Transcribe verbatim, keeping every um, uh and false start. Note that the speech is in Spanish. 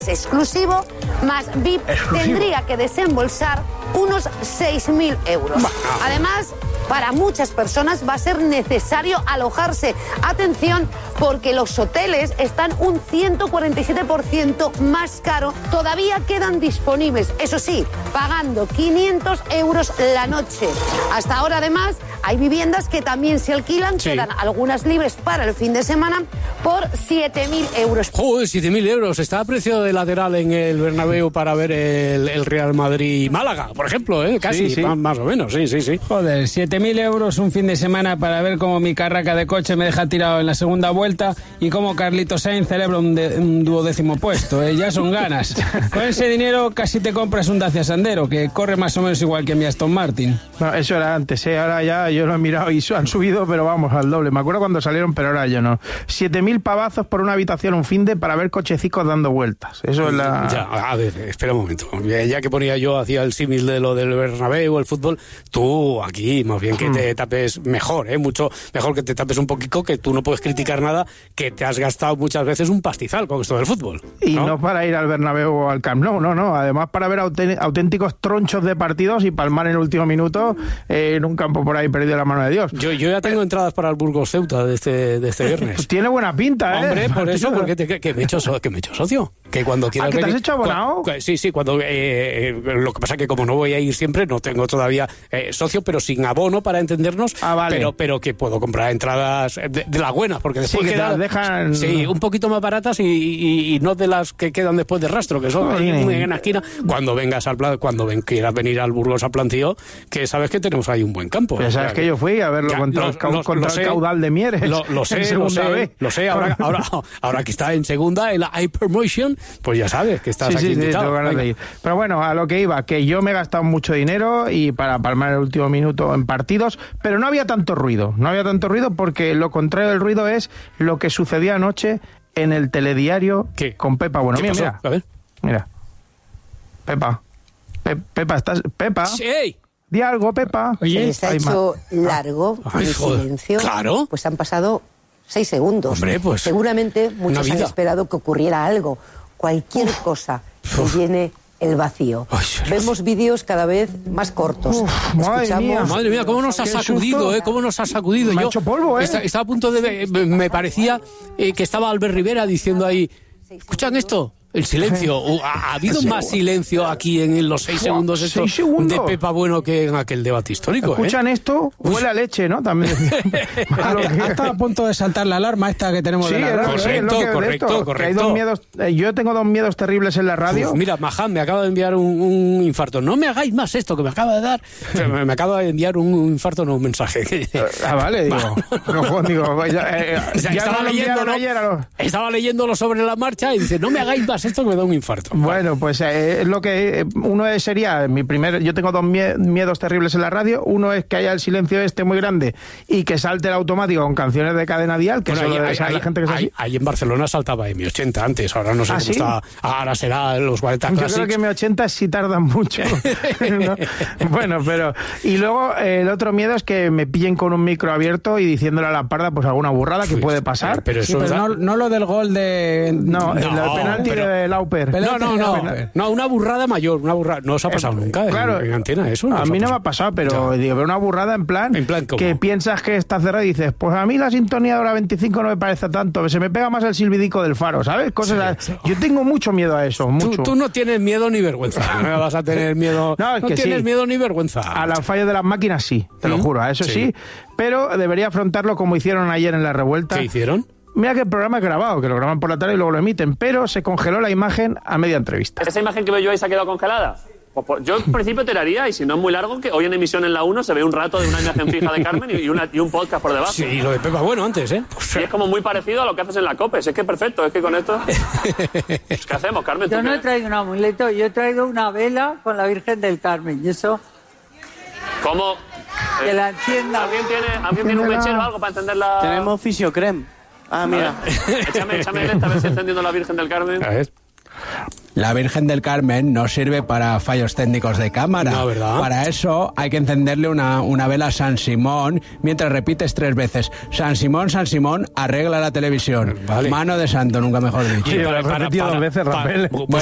exclusivo más V I P exclusivo. Tendría que desembolsar unos seis mil euros. Además, para muchas personas va a ser necesario alojarse. Atención, porque los hoteles están un ciento cuarenta y siete por ciento más caro. Todavía quedan disponibles, eso sí, pagando quinientos euros la noche. Hasta ahora, además, hay viviendas que también se alquilan, sí. Quedan algunas libres para el fin de semana por siete mil euros. Joder, siete mil euros. Está a precio de lateral en el Bernabéu para ver el, el Real Madrid-Málaga, por ejemplo, ¿eh? Casi, sí, sí. Más, más o menos, sí, sí, sí. Joder, siete mil euros un fin de semana para ver cómo mi carraca de coche me deja tirado en la segunda vuelta y cómo Carlitos Sainz celebra un, de, un duodécimo puesto, ¿eh? Ya son ganas. Con ese dinero casi te compras un Dacia Sandero, que corre más o menos igual que mi Aston Martin. No, eso era antes, ¿eh? Ahora ya yo lo he mirado y han subido, pero vamos, al doble. Me acuerdo cuando salieron, pero ahora yo no. siete mil pavazos por una habitación un fin de para ver cochecicos dando vueltas. Eso es la... Ya, a ver, espera un momento. Ya que ponía yo, hacía el símil de lo del Bernabéu, el fútbol, tú aquí, más bien que te tapes mejor, ¿eh? Mucho mejor que te tapes un poquito, que tú no puedes criticar nada, que te has gastado muchas veces un pastizal con esto del fútbol, ¿no? Y no para ir al Bernabéu o al Camp Nou, no, no. Además para ver auténticos tronchos de partidos y palmar en el último minuto eh, en un campo por ahí perdido la mano de Dios. Yo, yo ya tengo eh, entradas para el Burgos Ceuta de este, de este viernes. Pues tiene buena pinta, ¿eh? Hombre, por eso, porque te, que, me he hecho so, que me he hecho socio. Que cuando quieras ¿Ah, que te has venir, hecho abonado? Cu, sí, sí, cuando eh, lo que pasa es que como no voy a ir siempre, no tengo todavía eh, socio, pero sin abono para entendernos. Ah, vale. Pero, pero que puedo comprar entradas de, de las buenas, porque después sí, que quedan, te las dejan... sí, un poquito más baratas y, y, y no de las que quedan después de rastro, que son ahí en, en la esquina. Cuando vengas al plan, cuando ven, quieras venir al Burgos al Plantío, que sabes que tenemos ahí un buen campo. Pero sabes o sea, que yo fui a verlo ya, contra, los, el, los, contra el sé, caudal de Mieres. Lo, lo sé, lo sé, lo sé. Ahora, ahora, ahora que está en segunda, en la Hypermotion, pues ya sabes que estás sí, aquí sí, invitado. Sí, tengo ganas de ir. Pero bueno, a lo que iba, que yo me he gastado mucho dinero y para palmar el último minuto en partidos, pero no había tanto ruido. No había tanto ruido porque lo contrario del ruido es lo que sucedía anoche en el telediario. ¿Qué? Con Pepa. Bueno, mira, mira. A ver. Mira. Pepa. Pe Pepa, ¿estás? Pepa. Sí. Di algo, Pepa. Oye, se les ha hecho largo el silencio. Claro. Pues han pasado seis segundos. Hombre, pues. Seguramente muchos han esperado que ocurriera algo. Cualquier Uf. cosa que Uf. llene el vacío. Ay, vemos vídeos cada vez más cortos. Uf, madre Escuchamos... mía. Madre mía, cómo nos ha sacudido, ¿eh? Cómo nos ha sacudido. Me Yo ha hecho polvo, ¿eh? Estaba está a punto de... Me parecía eh, que estaba Albert Rivera diciendo ahí, ¿escuchan esto? El silencio. ¿Ha, ha habido más silencio aquí en los seis segundos estos ¿Seis segundos? de Pepa Bueno que en aquel debate histórico? ¿Escuchan ¿eh? esto? Huele a leche, ¿no? También. Hasta a punto de saltar la alarma esta que tenemos sí, de la radio. Correcto, que correcto, esto, correcto. Que hay dos miedos, eh, yo tengo dos miedos terribles en la radio. Uf, mira, Mahan me acaba de enviar un, un infarto. No me hagáis más esto que me acaba de dar. me, me acaba de enviar un, un infarto, no un mensaje. ah, vale, digo. no, digo ya, eh, o sea, ya estaba, no leyéndolo, ayer, los... estaba leyéndolo sobre la marcha y dice, no me hagáis más esto que me da un infarto. Bueno, pues eh, es lo que uno es, sería mi primer. Yo tengo dos miedos terribles en la radio. Uno es que haya el silencio este muy grande y que salte el automático con canciones de cadena dial, que bueno, solo hay, hay, la gente que es hay, así. Ahí en Barcelona saltaba M ochenta antes, ahora no sé ¿Ah, cómo sí? está. Ahora será los cuarenta Classics. Yo creo que M ochenta sí tardan mucho. ¿no? Bueno, pero y luego eh, el otro miedo es que me pillen con un micro abierto y diciéndole a la parda pues alguna burrada que Uy, puede pasar. Pero, eso sí, pero no, no lo del gol de no, no el, el penalti pero... de Lauper. No, no, no. No, una burrada mayor, una burrada. No os ha pasado eh, nunca claro, en, en antena eso. No a mí no me ha pasado, pero digo, una burrada en plan, en plan que piensas que está cerrada y dices, pues a mí la sintonía de hora veinticinco no me parece tanto, se me pega más el silbidico del faro, ¿sabes? Cosas sí, sí. Yo tengo mucho miedo a eso, mucho. Tú, tú no tienes miedo ni vergüenza. No vas a tener miedo. No, es no que tienes sí. miedo ni vergüenza. A la falla de las máquinas sí, te ¿Mm? lo juro, a eso sí. sí. Pero debería afrontarlo como hicieron ayer en la revuelta. ¿Qué hicieron? Mira que el programa es grabado, que lo graban por la tarde y luego lo emiten, pero se congeló la imagen a media entrevista. ¿Esa imagen que veo yo ahí se ha quedado congelada? Pues, pues, yo en principio te la haría, y si no es muy largo, que hoy en emisión en la uno se ve un rato de una imagen fija de Carmen y, una, y un podcast por debajo. Sí, y lo de Pepa Bueno antes, ¿eh? Y es como muy parecido a lo que haces en la COPE. Es que es perfecto, es que con esto... Pues, ¿qué hacemos, Carmen? Yo no qué? he traído un amuleto, yo he traído una vela con la Virgen del Carmen, y eso... ¿Cómo? Que la encienda. ¿Alguien tiene, ¿alguien tiene un mechero o algo para encender la...? Tenemos Fisiocrem. Ah, mira. Échame, échame esta, a ver si encendiendo la Virgen del Carmen. A ver. La Virgen del Carmen no sirve para fallos técnicos de cámara. No, ¿verdad? Para eso hay que encenderle una, una vela a San Simón mientras repites tres veces: San Simón, San Simón, arregla la televisión. Vale. Mano de santo, nunca mejor dicho. Sí, lo he repetido dos veces, Rafael. Pues